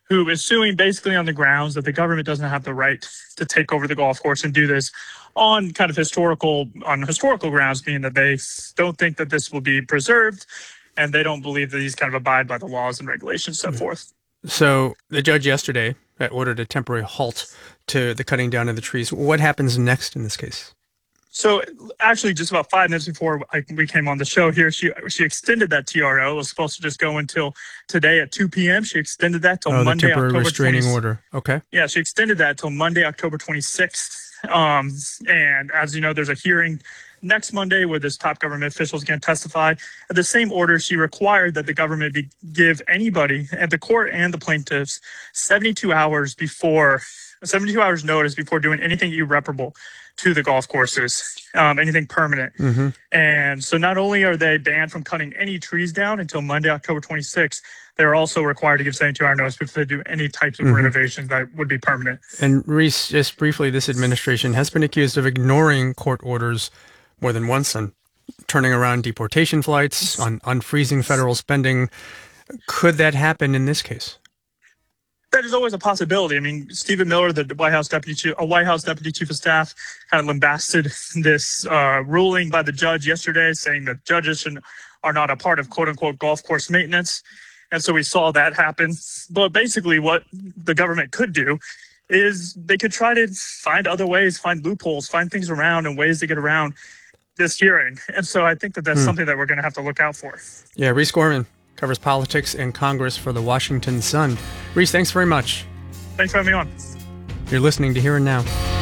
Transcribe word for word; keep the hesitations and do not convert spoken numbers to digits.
who is suing basically on the grounds that the government doesn't have the right to take over the golf course and do this on kind of historical on historical grounds, meaning that they don't think that this will be preserved, and they don't believe that these kind of abide by the laws and regulations set forth. So the judge yesterday ordered a temporary halt to the cutting down of the trees. What happens next in this case? So actually, just about five minutes before I, we came on the show here, she she extended that T R O. It was supposed to just go until today at two p.m. She extended that till oh, Monday, the temporary October restraining twentieth. order. Okay. Yeah, she extended that till Monday, October twenty-sixth. Um, and as you know, there's a hearing next Monday where this top government official is going to testify. At the same order, she required that the government be, give anybody at the court and the plaintiffs seventy-two hours before, seventy-two hours notice before doing anything irreparable to the golf courses, um, anything permanent. Mm-hmm. And so not only are they banned from cutting any trees down until Monday, October twenty-sixth, they're also required to give seventy-two hour notice before they do any types of mm-hmm. renovations that would be permanent. And Reese, just briefly, this administration has been accused of ignoring court orders more than once on turning around deportation flights, on unfreezing federal spending. Could that happen in this case? That is always a possibility. I mean, Stephen Miller, the White House deputy chief, a White House deputy chief of staff, kind of lambasted this uh, ruling by the judge yesterday, saying that judges should, are not a part of "quote unquote" golf course maintenance, and so we saw that happen. But basically, what the government could do is they could try to find other ways, find loopholes, find things around, and ways to get around this hearing. And so I think that that's hmm. something that we're going to have to look out for. Yeah, Reese Gorman covers politics and Congress for the Washington Sun. Reese, thanks very much. Thanks for having me on. You're listening to Here and Now.